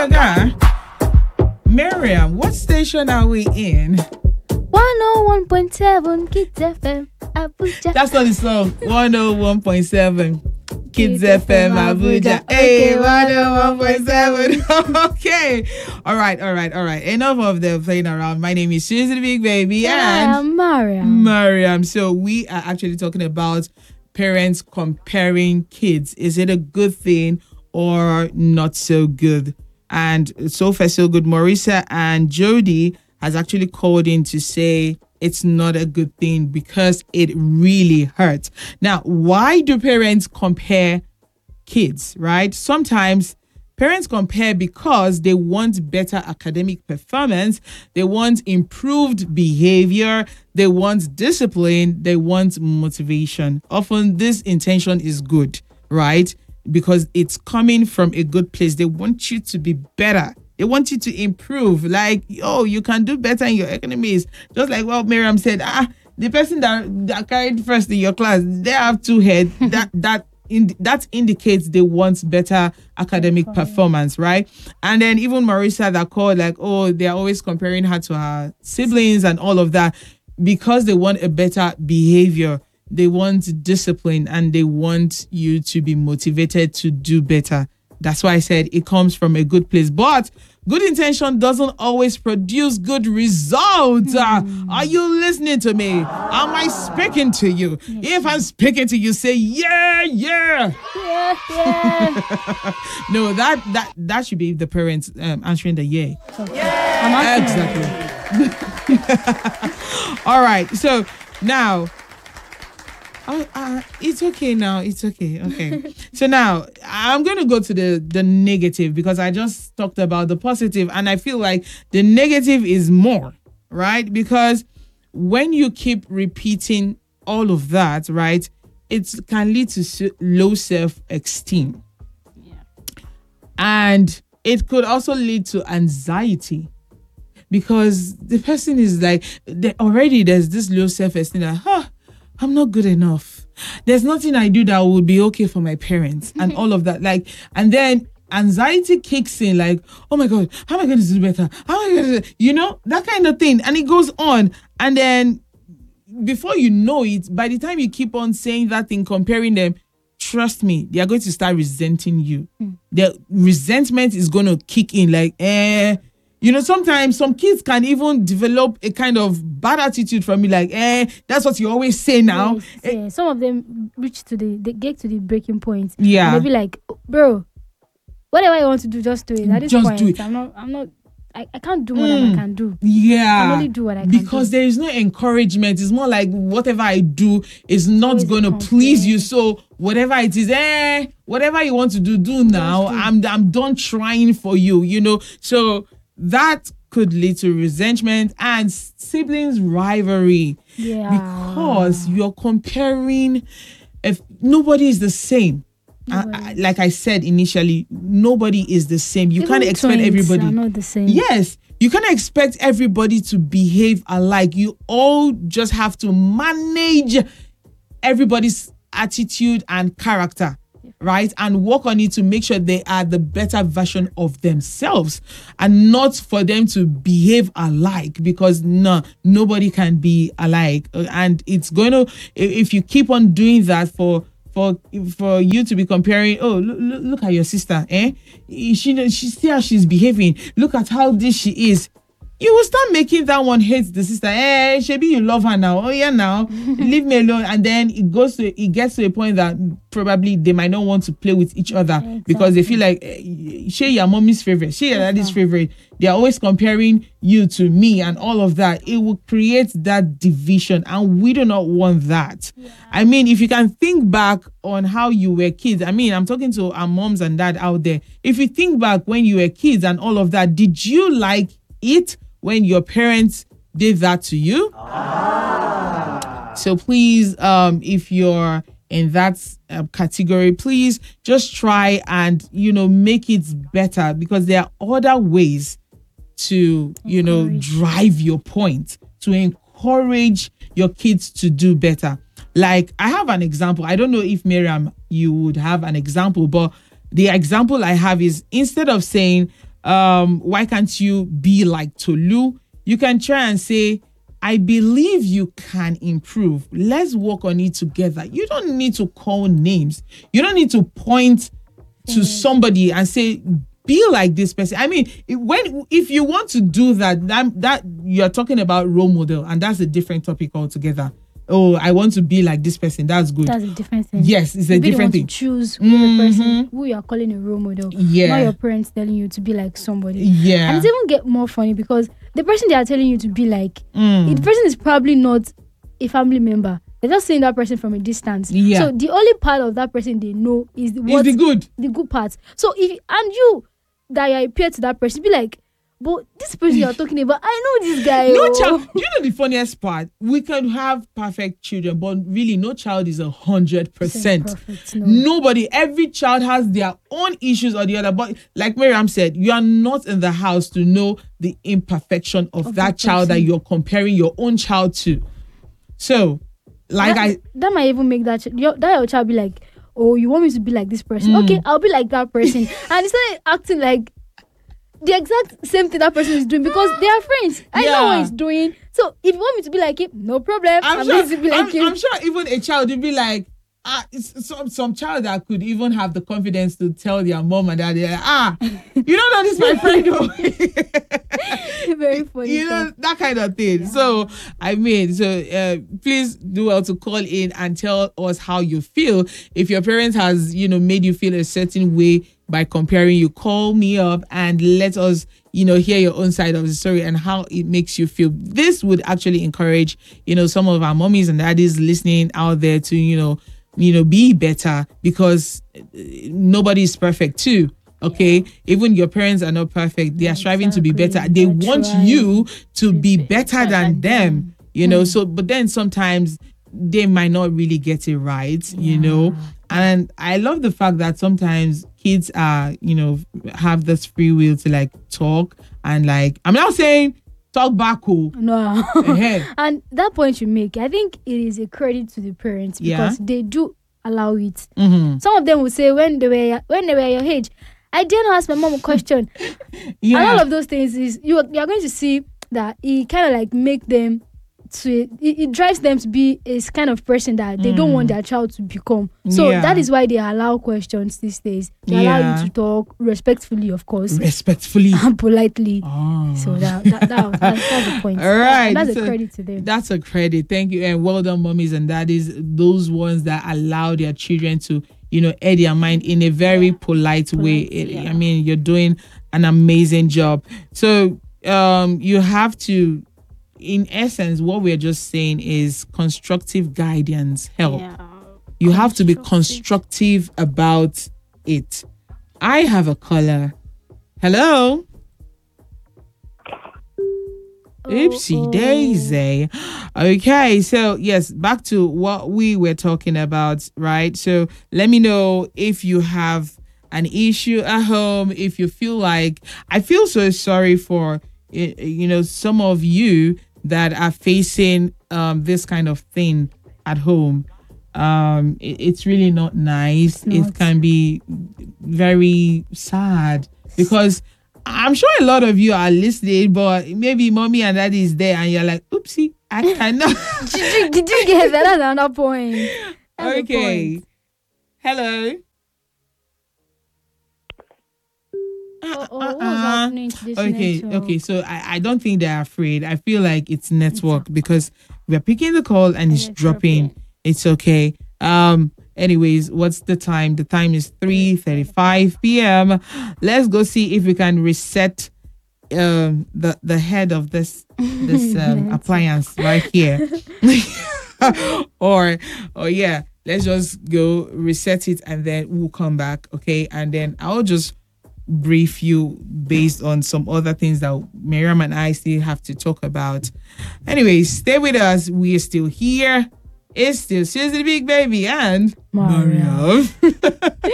Miriam, what station are we in? 101.7 Kids FM Abuja. That's not the song. 101.7 Kids Kids FM FM Abuja. Abuja. Hey, Okay, 101.7. Okay. All right. Enough of the playing around. My name is Susie the Big Baby and Mariam. So we are actually talking about parents comparing kids. Is it a good thing or not so good? And so far so good. Marisa and Jody has actually called in to say it's not a good thing because it really hurts. Now, why do parents compare kids, right? Sometimes parents compare because they want better academic performance, they want improved behavior, they want discipline, they want motivation. Often this intention is good, right? Because it's coming from a good place. They want you to be better. They want you to improve. Like, you can do better in your economies. Just like what Miriam said, the person that carried first in your class, they have two heads. That indicates they want better academic performance, right? And then even Marisa that called like, they're always comparing her to her siblings and all of that because they want a better behavior. They want discipline and they want you to be motivated to do better. That's why I said it comes from a good place. But good intention doesn't always produce good results. Are you listening to me? Am I speaking to you? If I'm speaking to you, say yeah. No, that should be the parents answering the yeah. Exactly. All right. So now, it's okay now. It's okay. Okay. So now I'm going to go to the negative because I just talked about the positive and I feel like the negative is more, right? Because when you keep repeating all of that, right, it can lead to low self-esteem. Yeah. And it could also lead to anxiety because the person is like, there's this low self-esteem that, I'm not good enough. There's nothing I do that would be okay for my parents and all of that. Like, and then anxiety kicks in like, oh my God, how am I going to do better? How am I going to, that kind of thing. And it goes on. And then before you know it, by the time you keep on saying that thing, comparing them, trust me, they are going to start resenting you. The resentment is going to kick in like, sometimes some kids can even develop a kind of bad attitude from me, like, that's what you always say now. Yes. Some of them they get to the breaking point. Yeah. And they'll be like, bro, whatever you want to do, just do it. At this Just point, do it. I can't do more than I can do. Yeah. I only do what I can because do. there is no encouragement. It's more like whatever I do is not going to please you. So whatever it is, whatever you want to do now. I'm done trying for you, So that could lead to resentment and siblings rivalry. Yeah. Because you're comparing. If nobody is the same. Like I said initially, nobody is the same. You can't expect everybody. Are not the same. Yes. You can't expect everybody to behave alike. You all just have to manage everybody's attitude and character. Right? And work on it to make sure they are the better version of themselves and not for them to behave alike because nobody can be alike. And it's going to, if you keep on doing that for you to be comparing, look at your sister, she see how she's behaving. Look at how this she is. You will start making that one hate the sister. Shebi, you love her now. Oh yeah, now leave me alone. And then it gets to a point that probably they might not want to play with each other because they feel like she your mommy's favorite, she your daddy's favorite. They are always comparing you to me and all of that. It will create that division, and we do not want that. Yeah. I mean, if you can think back on how you were kids. I mean, I'm talking to our moms and dad out there. If you think back when you were kids and all of that, did you like it when your parents did that to you? So please, if you're in that category, please just try and, make it better because there are other ways to, drive your point, to encourage your kids to do better. Like, I have an example. I don't know if Miriam, you would have an example, but the example I have is instead of saying, Why can't you be like Tolu? You can try and say, I believe you can improve. Let's work on it together. You don't need to call names. You don't need to point to somebody and say, be like this person. I mean, if you want to do that you're talking about role model, and that's a different topic altogether. Oh, I want to be like this person. That's good. That's a different thing. Yes, it's a different thing. To choose who the person who you are calling a role model. Yeah. Not your parents telling you to be like somebody. Yeah. And it's even get more funny because the person they are telling you to be like, the person is probably not a family member. They're just seeing that person from a distance. Yeah. So the only part of that person they know is the good part. So if you that you appear to that person, be like, but this person you're talking about, I know this guy. No child. You know the funniest part? We can have perfect children, but really, no child is 100%. Perfect, no. Nobody. Every child has their own issues or the other. But like Miriam said, you are not in the house to know the imperfection of that child that you're comparing your own child to. So, like that might even make that your child be like, oh, you want me to be like this person? Okay, I'll be like that person. And instead of acting like the exact same thing that person is doing because they are friends. I know what he's doing. So if you want me to be like him, no problem. I'm going to be like him. I'm sure even a child would be like, some child that could even have the confidence to tell their mom and dad, you don't know this my friend. Very funny. You know, that kind of thing. Yeah. So, I mean, please do well to call in and tell us how you feel. If your parents has, made you feel a certain way by comparing you, call me up and let us, hear your own side of the story and how it makes you feel. This would actually encourage, some of our mommies and daddies listening out there to, be better, because nobody is perfect too. Okay, even your parents are not perfect. They are striving to be better. They want you to be better than them. So, but then sometimes they might not really get it right. And I love the fact that sometimes kids are, have this free will to like talk and like, I'm not saying talk back. No. And that point you make, I think it is a credit to the parents because they do allow it. Some of them will say when they were your age, I dare not ask my mom a question. And all of those things is you're going to see that it kind of like make them it drives them to be a kind of person that they don't want their child to become. So that is why they allow questions these days. They allow you to talk respectfully, of course. Respectfully. And politely. Oh. So that's the point. All right. That's a credit to them. That's a credit. Thank you. And well done, mommies and daddies. Those ones that allow their children to, air their mind in a very polite way. I mean, you're doing an amazing job. So you have to, in essence, what we're just saying is constructive guidance help. You have to be constructive about it. I have a caller. Hello. Oopsie daisy. Okay, so yes, back to what we were talking about, right? So let me know if you have an issue at home, if you feel like, I feel so sorry for, some of you that are facing this kind of thing at home. It's really not nice. It can be very sad because I'm sure a lot of you are listening, but maybe mommy and daddy is there and you're like, oopsie, I cannot. Did you get that? That's another point. Okay. Hello. What's happening to this network? Okay. So I don't think they're afraid. I feel like it's network because we're picking the call and it's dropping. It's okay. Anyways, what's the time? The time is 3:35 p.m. Let's go see if we can reset the head of this appliance right here. or yeah, let's just go reset it and then we'll come back. Okay, and then I'll just brief you based on some other things that Miriam and I still have to talk about. Anyway, stay with us. We are still here. It's still She's the Big Baby and Mariam.